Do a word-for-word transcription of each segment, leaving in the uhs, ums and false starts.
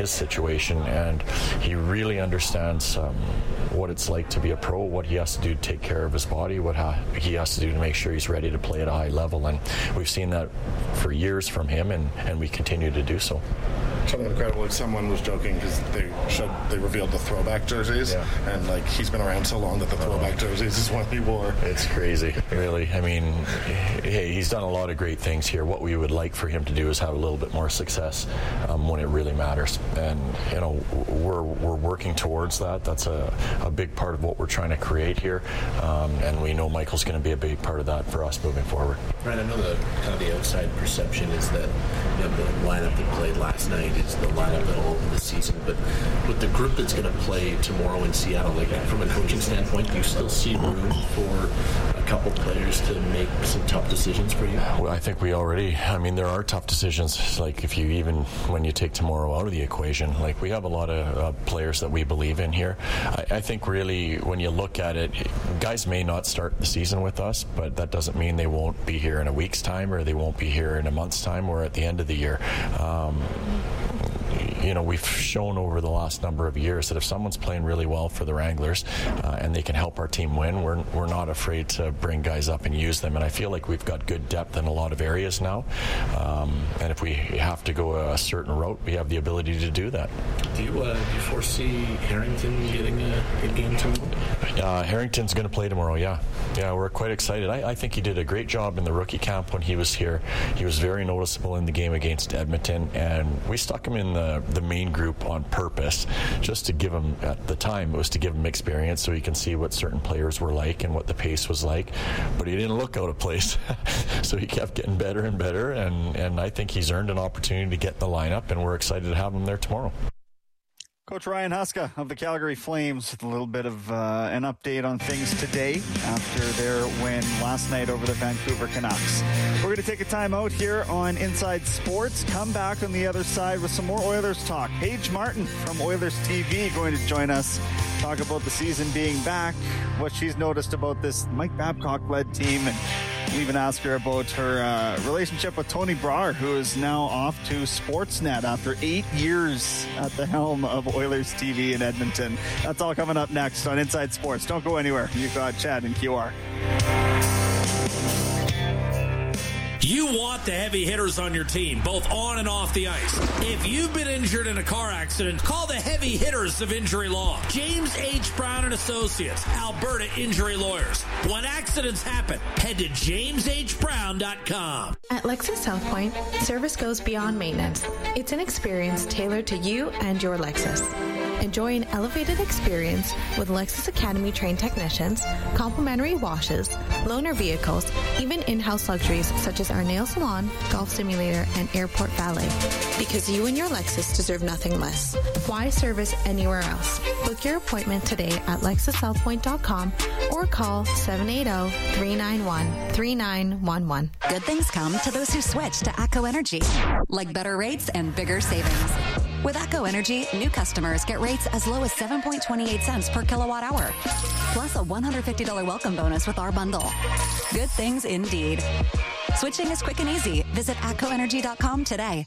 his situation, and he really understands um, what it's like to be a pro, what he has to do to take care of his body, what ha- he has to do to make sure he's ready to play at a high level, and we've seen that for years from him, and, and we continue to do so. Something incredible. Like someone was joking because they showed, they revealed the throwback jerseys, yeah. and like he's been around so long that the throwback jerseys is what he wore. It's crazy, really. I mean, hey, he's done a lot of great things here. What we would like for him to do is have a little bit more success um, when it really matters, and you know, we're we're working towards that. That's a, a big part of what we're trying to create here, um, and we know Michael's going to be a big part of that for us moving forward. Right. I know the kind of the outside perception is that you know, the lineup that played last night is the lineup that will open the season, but with the group that's going to play tomorrow in Seattle, like from a coaching standpoint, do you still see room for a couple players to make some tough decisions for you? Well, I think we already, I mean, there are tough decisions, like if you even, when you take tomorrow out of the equation, like we have a lot of uh, players that we believe in here. I, I think really when you look at it, guys may not start the season with us, but that doesn't mean they won't be here in a week's time or they won't be here in a month's time or at the end of the year. Um, You know, we've shown over the last number of years that if someone's playing really well for the Wranglers uh, and they can help our team win, we're we're not afraid to bring guys up and use them. And I feel like we've got good depth in a lot of areas now. Um, and if we have to go a certain route, we have the ability to do that. Do you, uh, do you foresee Harrington getting a, a game tomorrow? Uh, Harrington's going to play tomorrow, yeah. Yeah, we're quite excited. I, I think he did a great job in the rookie camp when he was here. He was very noticeable in the game against Edmonton, and we stuck him in the, the main group on purpose just to give him, at the time, it was to give him experience so he can see what certain players were like and what the pace was like. But he didn't look out of place. So he kept getting better and better, and, and I think he's earned an opportunity to get in the lineup, and we're excited to have him there tomorrow. Coach Ryan Huska of the Calgary Flames with a little bit of uh, an update on things today after their win last night over the Vancouver Canucks. We're going to take a time out here on Inside Sports. Come back on the other side with some more Oilers talk. Paige Martin from Oilers T V going to join us, talk about the season being back, what she's noticed about this Mike Babcock-led team, and we'll even ask her about her uh, relationship with Tony Brar, who is now off to Sportsnet after eight years at the helm of Oilers T V in Edmonton. That's all coming up next on Inside Sports. Don't go anywhere. You've got Chad and Q R. You want the heavy hitters on your team, both on and off the ice. If you've been injured in a car accident, call the heavy hitters of Injury Law. James H. Brown and Associates, Alberta Injury Lawyers. When accidents happen, head to james h brown dot com. At Lexus South Point, service goes beyond maintenance. It's an experience tailored to you and your Lexus. Enjoy an elevated experience with Lexus Academy trained technicians, complimentary washes, loaner vehicles, even in-house luxuries such as our nail salon, golf simulator, and airport valet. Because you and your Lexus deserve nothing less. Why service anywhere else? Book your appointment today at lexus south point dot com or call seven eight zero, three nine one, three nine one one. Good things come to those who switch to ACO Energy, like better rates and bigger savings. With ACO Energy, new customers get rates as low as seven dollars and twenty-eight cents per kilowatt hour, plus a one hundred fifty dollars welcome bonus with our bundle. Good things indeed. Switching is quick and easy. Visit A C O energy dot com today.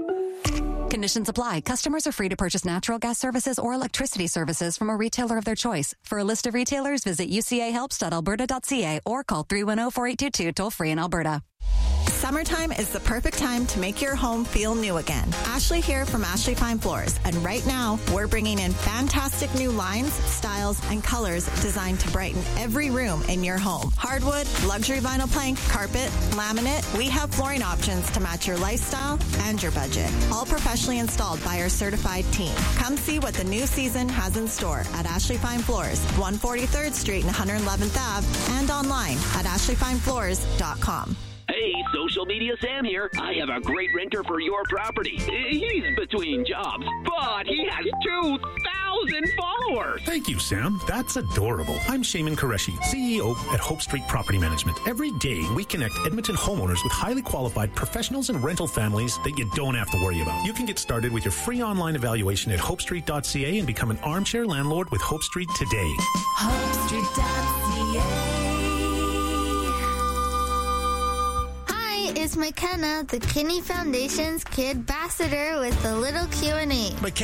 Conditions apply. Customers are free to purchase natural gas services or electricity services from a retailer of their choice. For a list of retailers, visit u c a helps dot alberta dot c a or call three one zero, four eight two two toll free in Alberta. Summertime is the perfect time to make your home feel new again. Ashley here from Ashley Fine Floors, and right now we're bringing in fantastic new lines, styles, and colors designed to brighten every room in your home. Hardwood, luxury vinyl plank, carpet, laminate, we have flooring options to match your lifestyle and your budget. All professionally installed by our certified team. Come see what the new season has in store at Ashley Fine Floors, one forty-third Street and one hundred eleventh Avenue, and online at ashley fine floors dot com. Hey, Social Media Sam here. I have a great renter for your property. He's between jobs, but he has two thousand followers. Thank you, Sam. That's adorable. I'm Shaman Qureshi, C E O at Hope Street Property Management. Every day, we connect Edmonton homeowners with highly qualified professionals and rental families that you don't have to worry about. You can get started with your free online evaluation at hope street dot c a and become an armchair landlord with Hope Street today. hope street dot c a. Is McKenna, the Kinney Foundation's Kid Ambassador, with a little Q and A.